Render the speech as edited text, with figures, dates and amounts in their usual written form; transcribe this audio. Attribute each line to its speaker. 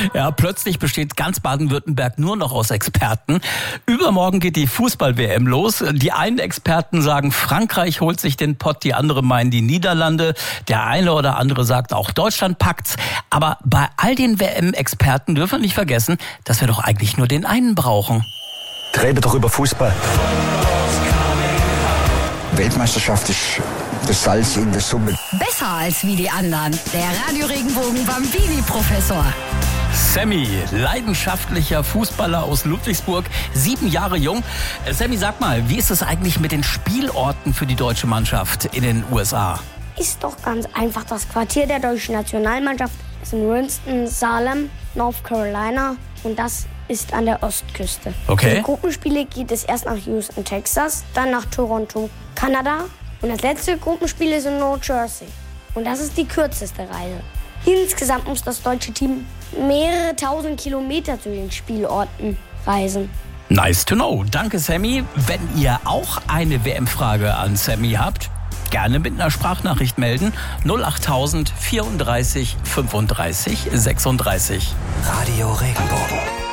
Speaker 1: Ja, plötzlich besteht ganz Baden-Württemberg nur noch aus Experten. Übermorgen geht die Fußball-WM los. Die einen Experten sagen, Frankreich holt sich den Pott, die anderen meinen die Niederlande. Der eine oder andere sagt, auch Deutschland packt's. Aber bei all den WM-Experten dürfen wir nicht vergessen, dass wir doch eigentlich nur den einen brauchen.
Speaker 2: Rede doch über Fußball. Weltmeisterschaft ist das Salz in der Suppe.
Speaker 3: Besser als wie die anderen. Der Radio Regenbogen Bambini-Professor.
Speaker 1: Sammy, leidenschaftlicher Fußballer aus Ludwigsburg, 7 Jahre jung. Sammy, sag mal, wie ist es eigentlich mit den Spielorten für die deutsche Mannschaft in den USA?
Speaker 4: Ist doch ganz einfach. Das Quartier der deutschen Nationalmannschaft ist in Winston-Salem, North Carolina. Und das ist an der Ostküste.
Speaker 1: Okay.
Speaker 4: Für die Gruppenspiele geht es erst nach Houston, Texas, dann nach Toronto, Kanada. Und das letzte Gruppenspiel ist in New Jersey. Und das ist die kürzeste Reise. Insgesamt muss das deutsche Team mehrere tausend Kilometer zu den Spielorten reisen.
Speaker 1: Nice to know. Danke, Sammy. Wenn ihr auch eine WM-Frage an Sammy habt, gerne mit einer Sprachnachricht melden. 08000 34 35 36.
Speaker 2: Radio Regenbogen.